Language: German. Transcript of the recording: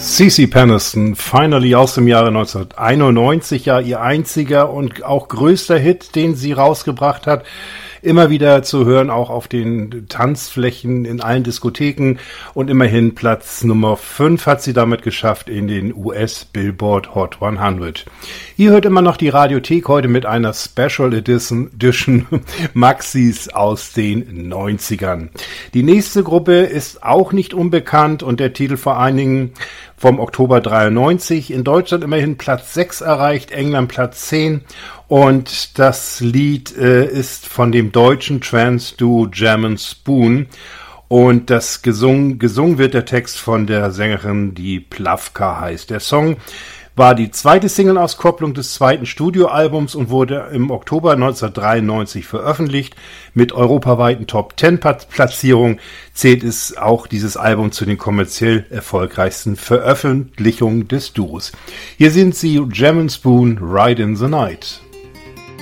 CeCe Peniston, Finally aus dem Jahre 1991, ja ihr einziger und auch größter Hit, den sie rausgebracht hat. Immer wieder zu hören, auch auf den Tanzflächen in allen Diskotheken, und immerhin Platz Nummer 5 hat sie damit geschafft in den US Billboard Hot 100. Ihr hört immer noch die Radiothek, heute mit einer Special Edition Maxis aus den 90ern. Die nächste Gruppe ist auch nicht unbekannt und der Titel vor allen Dingen vom Oktober 93, in Deutschland immerhin Platz 6 erreicht, England Platz 10, und das Lied ist von dem deutschen Trance-Duo Jam & Spoon, und das gesungen wird der Text von der Sängerin, die Plavka heißt. Der Song war die zweite Single-Auskopplung des zweiten Studioalbums und wurde im Oktober 1993 veröffentlicht. Mit europaweiten Top-10-Platzierung zählt es auch dieses Album zu den kommerziell erfolgreichsten Veröffentlichungen des Duos. Hier sind sie, Jam & Spoon, Ride in the Night.